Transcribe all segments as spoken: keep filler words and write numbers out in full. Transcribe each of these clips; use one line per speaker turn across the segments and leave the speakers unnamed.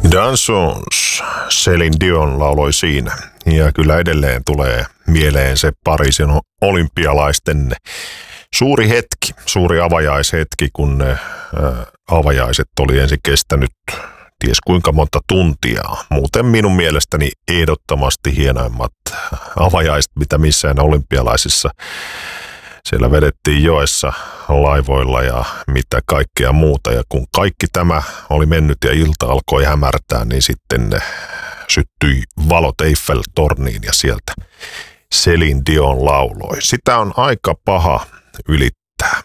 Dansons, Céline Dion lauloi siinä. Ja kyllä edelleen tulee mieleen se Pariisin olympialaisten suuri hetki, suuri avajaishetki, kun ne ää, avajaiset oli ensin kestänyt ties kuinka monta tuntia. Muuten minun mielestäni ehdottomasti hienoimmat avajaiset, mitä missään olympialaisissa. Siellä vedettiin joessa laivoilla ja mitä kaikkea muuta. Ja kun kaikki tämä oli mennyt ja ilta alkoi hämärtää, niin sitten syttyi valot Eiffel-torniin ja sieltä Céline Dion lauloi. Sitä on aika paha ylittää.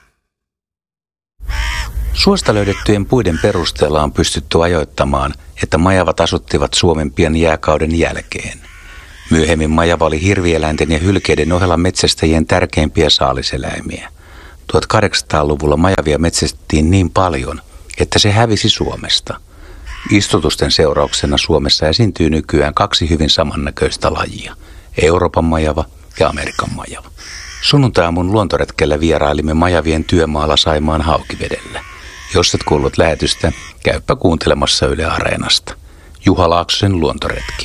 Suosta löydettyjen puiden perusteella on pystytty ajoittamaan, että majavat asuttivat Suomen pian jääkauden jälkeen. Myöhemmin majava oli hirvieläinten ja hylkeiden ohella metsästäjien tärkeimpiä saaliseläimiä. tuhatkahdeksansataaluvulla majavia metsästettiin niin paljon, että se hävisi Suomesta. Istutusten seurauksena Suomessa esiintyy nykyään kaksi hyvin samannäköistä lajia, Euroopan majava ja Amerikan majava. Sunnuntai-aamun luontoretkellä vierailimme majavien työmaalla Saimaan Haukivedellä. Jos et kuullut lähetystä, käyppä kuuntelemassa Yle Areenasta. Juha Laaksosen luontoretki.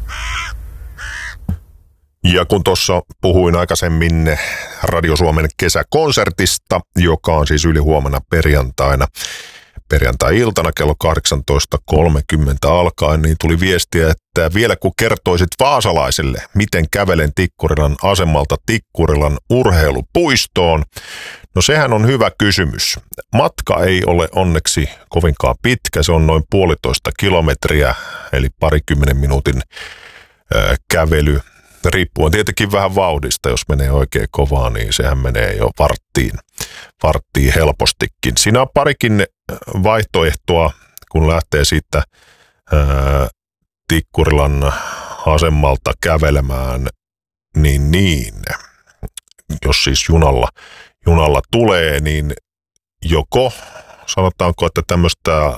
Ja kun tuossa puhuin aikaisemmin Radio Suomen kesäkonsertista, joka on siis ylihuomenna perjantaina, perjantai-iltana kello kahdeksantoista kolmekymmentä alkaen, niin tuli viestiä, että vielä kun kertoisit vaasalaiselle, miten kävelen Tikkurilan asemalta Tikkurilan urheilupuistoon. No sehän on hyvä kysymys. Matka ei ole onneksi kovinkaan pitkä, se on noin puolitoista kilometriä, eli parikymmenen minuutin ää, kävely. Riippuen tietenkin vähän vauhdista, jos menee oikein kovaa, niin sehän menee jo varttiin, varttiin helpostikin. Siinä on parikin vaihtoehtoa, kun lähtee siitä ää, Tikkurilan asemalta kävelemään, niin niin, jos siis junalla, junalla tulee, niin joko sanotaanko, että tämmöistä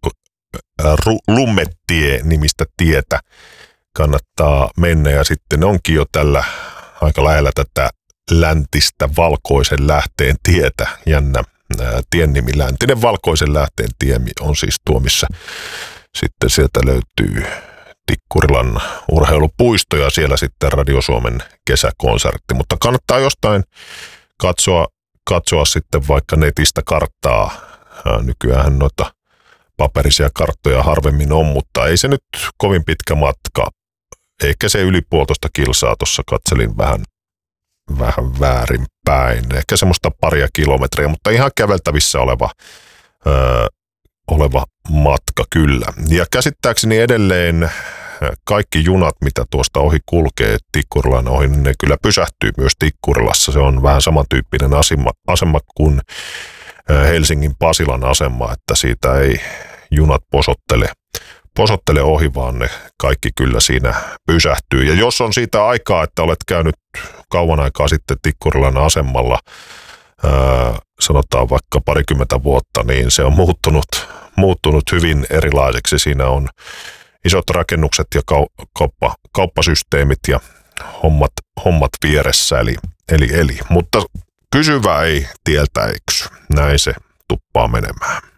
Lummettie-nimistä tietä kannattaa mennä ja sitten onkin jo tällä aika lähellä tätä läntistä Valkoisen lähteen tietä. Jännä ää, tien nimi Läntinen Valkoisen lähteen tie on siis tuo, missä sitten sieltä löytyy Tikkurilan urheilupuisto ja siellä sitten Radio Suomen kesäkonsertti. Mutta kannattaa jostain katsoa, katsoa sitten vaikka netistä karttaa. Ää, nykyään noita paperisia karttoja harvemmin on, mutta ei se nyt kovin pitkä matka. Ehkä se yli puolitoista kilsaa tuossa katselin vähän, vähän väärinpäin. Ehkä semmoista paria kilometriä, mutta ihan käveltävissä oleva, öö, oleva matka kyllä. Ja käsittääkseni edelleen kaikki junat, mitä tuosta ohi kulkee Tikkurilan ohi, niin ne kyllä pysähtyy myös Tikkurilassa. Se on vähän samantyyppinen asema, asema kuin Helsingin Pasilan asema, että siitä ei junat posottele, posottele ohi, vaan ne kaikki kyllä siinä pysähtyy. Ja jos on siitä aikaa, että olet käynyt kauan aikaa sitten Tikkurilan asemalla, ää, sanotaan vaikka parikymmentä vuotta, niin se on muuttunut, muuttunut hyvin erilaiseksi. Siinä on isot rakennukset ja kau- kauppa, kauppasysteemit ja hommat, hommat vieressä, eli, eli, eli. Mutta kysyvä ei tieltä eksy. Näin se tuppaa menemään.